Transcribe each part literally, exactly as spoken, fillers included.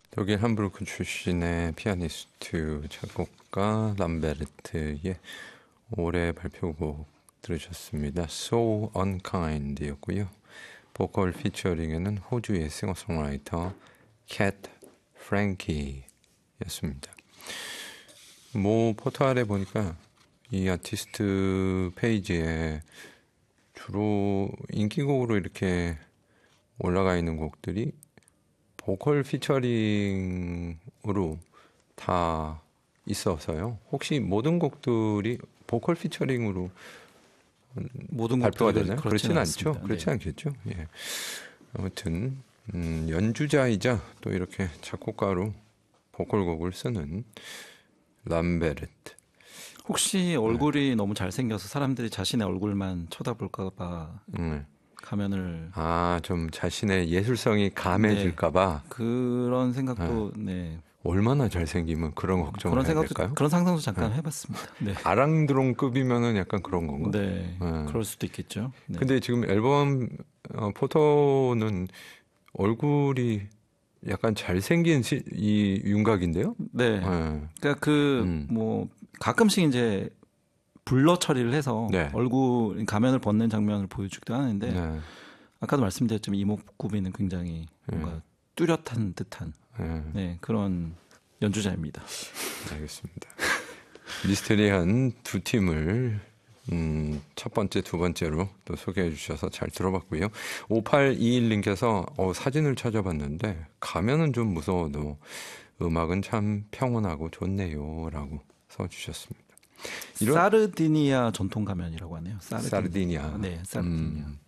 독일 함부르크 출신의 피아니스트, 작곡가 람베르트의 올해 발표곡 들으셨습니다. So Unkind였고요. 보컬 피처링에는 호주의 싱어송라이터 캣 프랭키였습니다. 뭐 포털에 보니까 이 아티스트 페이지에 주로 인기곡으로 이렇게 올라가 있는 곡들이 보컬 피처링으로 다 있어서요. 혹시 모든 곡들이 보컬 피처링으로 모든 발표가 되나요? 그렇지는 않습니다. 않죠. 그렇지 네. 않겠죠. 예. 아무튼 음, 연주자이자 또 이렇게 작곡가로 보컬곡을 쓰는 람베르트. 혹시 얼굴이 네. 너무 잘생겨서 사람들이 자신의 얼굴만 쳐다볼까 봐 음. 가면을 아, 좀 자신의 예술성이 감해질까봐 네. 그런 생각도 네. 네. 얼마나 잘생기면 그런 걱정을 그런 해야 생각도, 될까요? 그런 상상도 잠깐 네. 해봤습니다. 네. 아랑드롱급이면은 약간 그런 건가? 네, 네. 그럴 수도 있겠죠. 네. 근데 지금 앨범 어, 포토는 얼굴이 약간 잘생긴 시, 이 윤곽인데요? 네. 네. 그러니까 그 뭐 음. 가끔씩 이제 블러 처리를 해서 네. 얼굴 가면을 벗는 장면을 보여주기도 하는데 네. 아까도 말씀드렸지만 이목구비는 굉장히 뭔가 네. 뚜렷한 듯한 네. 네, 그런 연주자입니다. 알겠습니다. 미스테리한 두 팀을 음, 첫 번째, 두 번째로 또 소개해 주셔서 잘 들어봤고요. 오팔이일님께서 어, 사진을 찾아봤는데 가면은 좀 무서워도 음악은 참 평온하고 좋네요 라고 써주셨습니다. 이런... 사르디니아 전통 가면이라고 하네요. 사르디니아. 사르디니아. 네, 사르디니아. 음.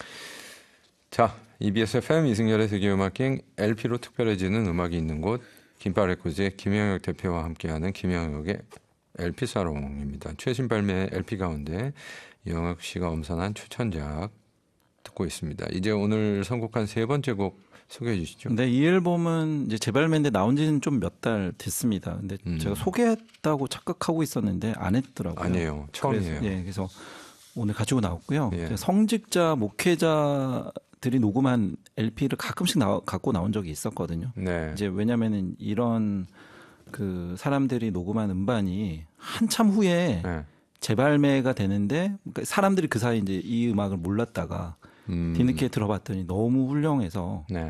자, 이비에스 에프엠 이승열의 세계음악행 엘피로 특별해지는 음악이 있는 곳 김파레코즈의 김영혁 대표와 함께하는 김영혁의 엘피 사롱입니다. 최신 발매 엘피 가운데 영혁 씨가 엄선한 추천작 듣고 있습니다. 이제 오늘 선곡한 세 번째 곡 소개해 주시죠. 네, 이 앨범은 이제 재발매인데 나온 지는 좀 몇 달 됐습니다. 근데 음. 제가 소개했다고 착각하고 있었는데 안 했더라고요. 아니에요. 처음이에요. 그래서, 예, 그래서 오늘 가지고 나왔고요. 예. 성직자, 목회자들이 녹음한 엘피를 가끔씩 나, 갖고 나온 적이 있었거든요. 네. 이제 왜냐면은 이런 그 사람들이 녹음한 음반이 한참 후에 네. 재발매가 되는데 사람들이 그 사이 이제 이 음악을 몰랐다가 음. 뒤늦게 들어봤더니 너무 훌륭해서 네.